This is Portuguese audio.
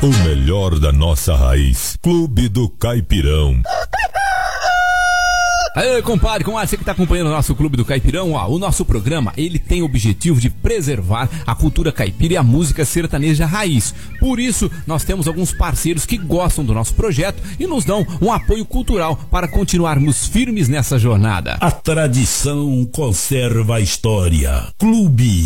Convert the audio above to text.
O melhor da nossa raiz. Clube do Caipirão. Aê, compadre, você que tá acompanhando o nosso Clube do Caipirão, o nosso programa, ele tem o objetivo de preservar a cultura caipira e a música sertaneja raiz. Por isso, nós temos alguns parceiros que gostam do nosso projeto e nos dão um apoio cultural para continuarmos firmes nessa jornada. A tradição conserva a história. Clube